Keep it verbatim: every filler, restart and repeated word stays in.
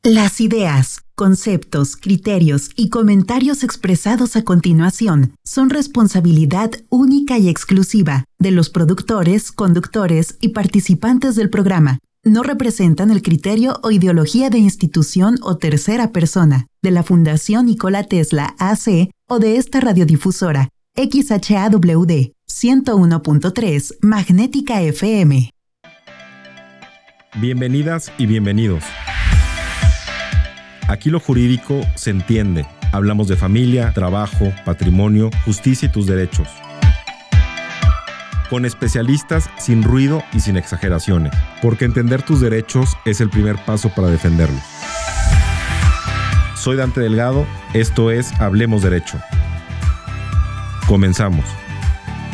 Las ideas, conceptos, criterios y comentarios expresados a continuación son responsabilidad única y exclusiva de los productores, conductores y participantes del programa. No representan el criterio o ideología de institución o tercera persona, de la Fundación Nikola Tesla A C o de esta radiodifusora, X H A W D ciento uno punto tres Magnética F M. Bienvenidas y bienvenidos. Aquí lo jurídico se entiende. Hablamos de familia, trabajo, patrimonio, justicia y tus derechos. Con especialistas sin ruido y sin exageraciones, porque entender tus derechos es el primer paso para defenderlos. Soy Dante Delgado, esto es Hablemos Derecho. Comenzamos.